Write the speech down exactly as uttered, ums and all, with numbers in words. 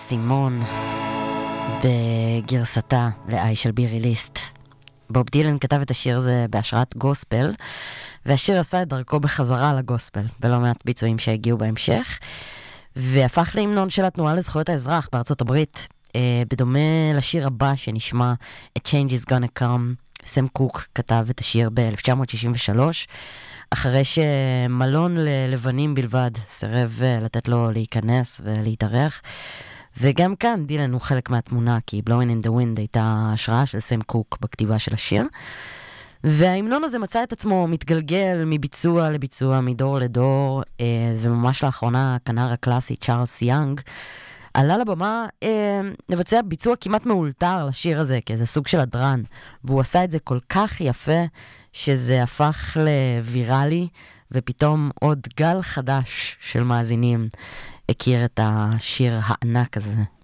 סימון בגרסתה ל-I shall be released. בוב דילן כתב את השיר הזה בהשראת גוספל, והשיר עשה את דרכו בחזרה לגוספל, בלא מעט ביצועים שהגיעו בהמשך, והפך להמנון של התנועה לזכויות האזרח בארצות הברית, בדומה לשיר הבא שנשמע, A Change is Gonna Come. סם קוק כתב את השיר ב-אלף תשע מאות שישים ושלוש, אחרי שמלון ללבנים בלבד סירב לתת לו להיכנס ולהתארח. וגם כאן דילן הוא חלק מהתמונה, כי Blowing in the Wind הייתה השראה של סם קוק בכתיבה של השיר. וההמנון הזה מצא את עצמו מתגלגל מביצוע לביצוע, מדור לדור, וממש לאחרונה הכנר הקלאסי צ'ארלס יאנג עלה לבמה אה, לבצע ביצוע כמעט מאולתר לשיר הזה, כאיזה סוג של הדרן, והוא עשה את זה כל כך יפה, שזה הפך לוויראלי, ופתאום עוד גל חדש של מאזינים הכיר את השיר הענק הזה